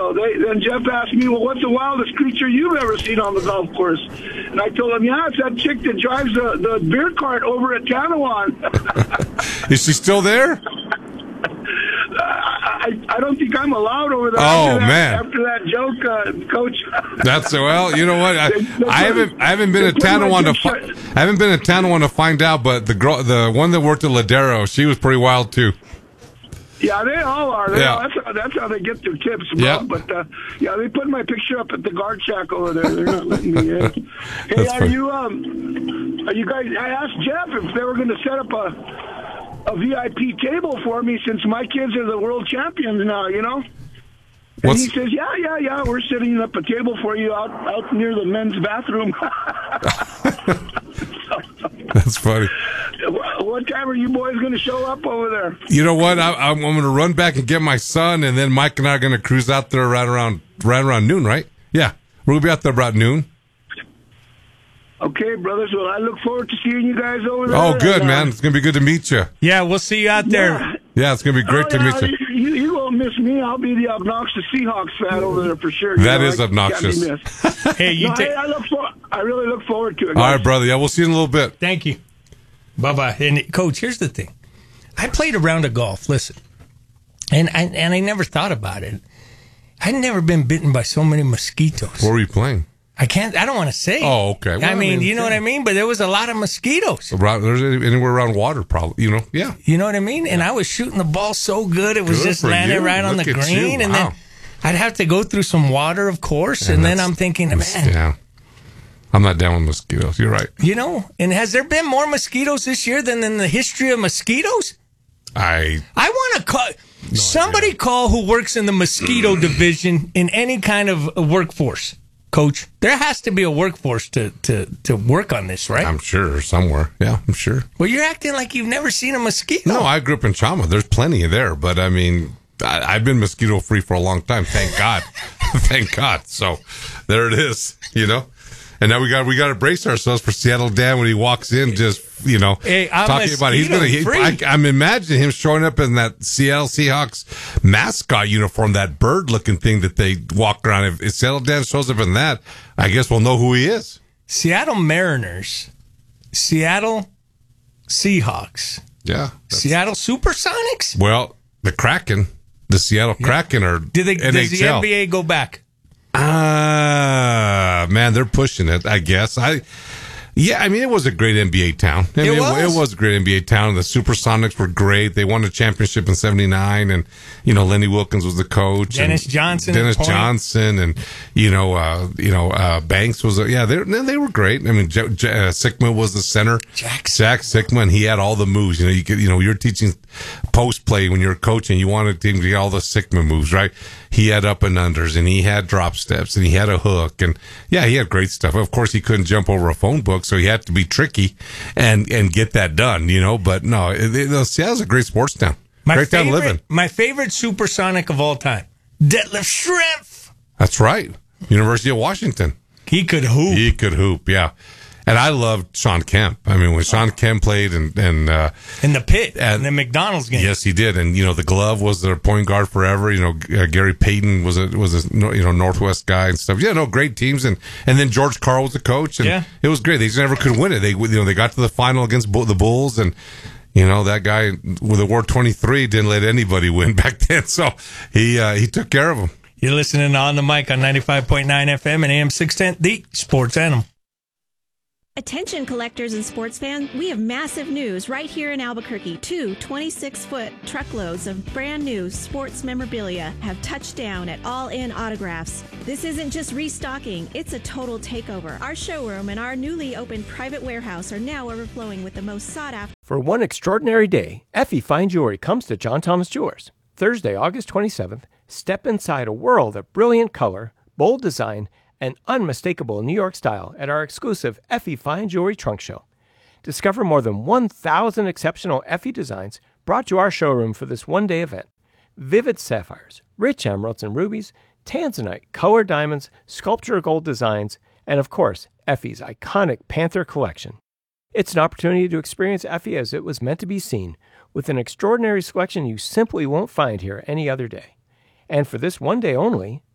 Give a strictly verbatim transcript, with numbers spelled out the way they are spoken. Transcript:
So they, then Jeff asked me, well, what's the wildest creature you've ever seen on the golf course? And I told him, yeah, it's that chick that drives the, the beer cart over at Tanawan. Is she still there? I, I don't think I'm allowed over there. Oh, after that, man. After that joke, uh, Coach. That's well. You know what? I, They- they I put- haven't. I haven't been they to put my Tanawan to. picture- Fi- I haven't been to Tanawan to find out. But the girl, the one that worked at Ladero, she was pretty wild too. Yeah, they all are. They Yeah. all, that's, how, that's how they get their tips, bro. Yeah. But, uh, yeah, they put my picture up at the guard shack over there. They're not letting me in. Hey, That's are funny. you, um, are you guys, I asked Jeff if they were going to set up a, a V I P table for me since my kids are the world champions now, you know? And What's- he says, yeah, yeah, yeah, we're setting up a table for you out, out near the men's bathroom. That's funny. What time are you boys going to show up over there? You know what? I, I'm, I'm going to run back and get my son, and then Mike and I are going to cruise out there right around right around noon, right? Yeah, we're going to be out there about noon. Okay, brothers. Well, I look forward to seeing you guys over there. Oh, good, And, uh, man. It's going to be good to meet you. Yeah, we'll see you out there. Yeah. Yeah, it's going to be great Oh, to yeah, meet you. You, you won't miss me. I'll be the obnoxious Seahawks fan over there for sure. You That know, is I can't be obnoxious. missed. Hey, you No, take. I, I look for. I really look forward to it. All guys. right, brother. Yeah, we'll see you in a little bit. Thank you. Bye bye. And Coach, here's the thing. I played a round of golf. Listen, and I and I never thought about it. I'd never been bitten by so many mosquitoes. Where were you playing? I can't. I don't want to say. Oh, okay. Well, I I mean, mean, you know yeah. what I mean. But there was a lot of mosquitoes. Around, there's anywhere around water, probably. You know, yeah. You know what I mean? And I was shooting the ball so good, it was Good just for landing you. right on Look the at green. you. And Wow. then I'd have to go through some water, of course. And, then that's- I'm thinking, man, Yeah. I'm not down with mosquitoes. You're right. you know. And has there been more mosquitoes this year than in the history of mosquitoes? I I want to call somebody call who works in the mosquito division in any kind of workforce. Coach, there has to be a workforce to, to, to work on this, right? I'm sure somewhere. Yeah, I'm sure. Well, you're acting like you've never seen a mosquito. No, I grew up in Chama. There's plenty there, but I mean, I, I've been mosquito free for a long time. Thank God. Thank God. So there it is, you know. And now we got we got to brace ourselves for Seattle Dan when he walks in, just you know, Hey, I'm talking about it. He's gonna. He, mosquito-free. I, I'm imagining him showing up in that Seattle Seahawks mascot uniform, that bird-looking thing that they walk around. If, if Seattle Dan shows up in that, I guess we'll know who he is. Seattle Mariners, Seattle Seahawks, Yeah. Seattle Supersonics. Well, the Kraken, the Seattle Kraken, are Did they? N H L. Does the N B A go back? Ah, man, they're pushing it, I guess. I, yeah, I mean, it was a great N B A town. I It mean, was. It was a great N B A town. The Supersonics were great. They won a championship in seventy-nine, and, you know, Lenny Wilkins was the coach. Dennis and Johnson at Dennis point. Johnson, and, you know, uh, you know, uh, Banks was, a, yeah, they they were great. I mean, J- J- uh, Sigma was the center. Jack. Jack Sigma, and he had all the moves. You know, you could, you know, you're teaching post play when you're coaching. You wanted him to get all the Sigma moves, right? He had up and unders, and he had drop steps, and he had a hook, and yeah, he had great stuff. Of course, he couldn't jump over a phone book, so he had to be tricky and and get that done, you know. But no, it, it, Seattle's a great sports town, great town to live in. My favorite Supersonic of all time, Detlef Schrempf. That's right, University of Washington. He could hoop. He could hoop, yeah. And I loved Sean Kemp. I mean, when Sean Kemp played, and and uh, in the pit, And- in the McDonald's game. yes, he did. And you know, the glove was their point guard forever. You know, uh, Gary Payton was a was a you know Northwest guy and stuff. Yeah, no, great teams. And and then George Carl was the coach, and Yeah. it was great. They just never could win it. They you know they got to the final against Bull- the Bulls, and you know that guy with the War twenty-three didn't let anybody win back then. So he uh, he took care of them. You're listening to On the Mic on ninety-five point nine F M and A M six ten, the Sports Animal. Attention collectors and sports fans, we have massive news right here in Albuquerque. Two twenty-six foot truckloads of brand new sports memorabilia have touched down at All In Autographs. This isn't just restocking, it's a total takeover. Our showroom and our newly opened private warehouse are now overflowing with the most sought after. For one extraordinary day, Effie Fine Jewelry comes to John Thomas Jewelers. Thursday, August twenty-seventh, step inside a world of brilliant color, bold design, and unmistakable New York style at our exclusive Effie Fine Jewelry Trunk Show. Discover more than one thousand exceptional Effie designs brought to our showroom for this one-day event. Vivid sapphires, rich emeralds and rubies, tanzanite, colored diamonds, sculpture gold designs, and of course, Effie's iconic Panther collection. It's an opportunity to experience Effie as it was meant to be seen, with an extraordinary selection you simply won't find here any other day. And for this one day only,